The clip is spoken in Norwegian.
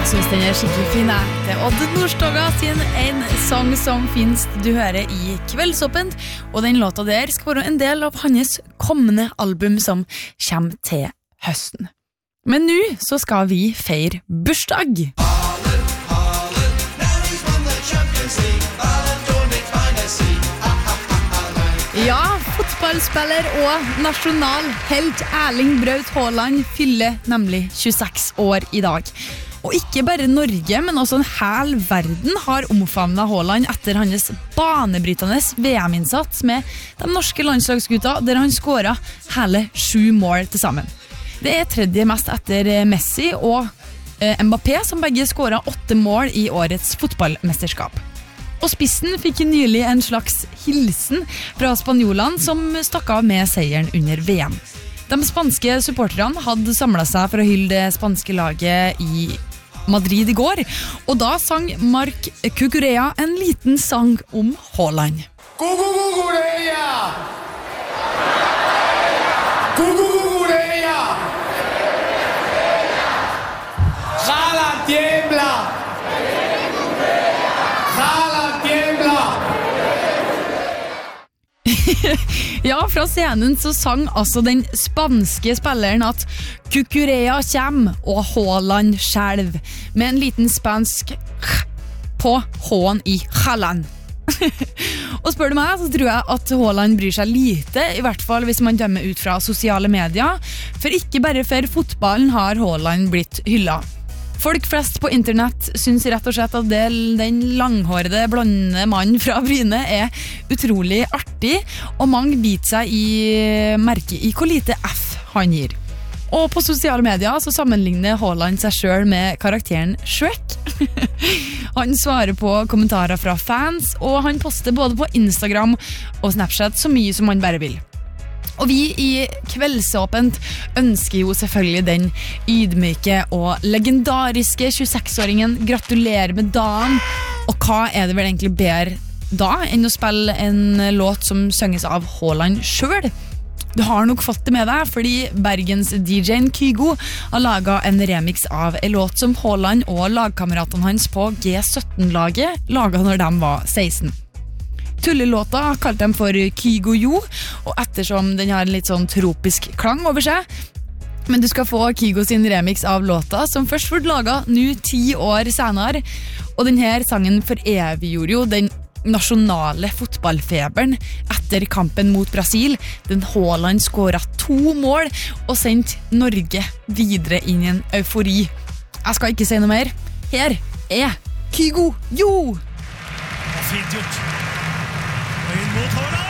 synes den skikkelig fin Det Odd Nordstoga sin En sang som finnes du hører i Kveldsåpent Og den låta der skal være en del av hans kommende album som kommer til høsten Men nå så skal vi feire bursdag Ja, fotballspiller og nasjonalhelt Erling Braut Haaland fyller nemlig 26 år i dag. Og ikke bare Norge, men også en hel verden har omfavnet Haaland etter hans banebrytende VM-innsats med de norske landslagsgutta, der han skåret hele 7 mål til sammen. Det tredje mest etter Messi og Mbappé, som begge skåret 8 mål i årets fotballmesterskap. Og spissen fikk nylig en slags hilsen fra spanjolene som stakk av med seieren under VM. De spanske supporterne hadde samlet seg for å hylle det spanske laget i Madrid i går, og da sang Marc Cucurella en liten sang om Haaland. Cucurella! Cucurella! Haaland tiembla! Ja, fra scenen så sang altså den spanske spilleren at Cucurella kommer og Haaland selv med en liten spansk på H-en i Haaland. Og spør du meg, så tror jeg at Haaland bryr seg lite, i hvert fall hvis man dømmer ut fra sosiale medier, for ikke bare for fotballen har Haaland blitt hyllet. Folk flest på internett synes rett og slett at den langhårede, blonde mannen fra Bryne utrolig artig, og mange biter seg i merke i hvor lite F han gir. Og på sosiale medier så sammenligner Haaland seg selv med karakteren Shrek. Han svarer på kommentarer fra fans, og han poster både på Instagram og Snapchat så mye som han bare vil. Og vi i Kveldsåpent ønsker jo selvfølgelig den ydmyke og legendariske 26-åringen gratulerer med dagen. Og hva det vel egentlig bedre da enn å spille en låt som synges av Haaland selv? Du har nok fått det med deg, fordi Bergens DJ-en Kygo har laget en remix av en låt som Haaland og lagkameratene hans på G17-laget laget når de var 16. Tullelåta kalte de for Kygo Jo, og ettersom den har en litt sånn tropisk klang over seg. Men du skal få Kygo sin remix av låta, som først ble laget nå 10 år senere. Og denne sangen foreviggjorde jo den nasjonale fotballfeberen etter kampen mot Brasil. Den Haaland skåret 2 mål og sendte Norge videre inn i en eufori. Jeg skal ikke si noe mer. Her Kygo Jo! Fint gjort. Inn mot Haaland!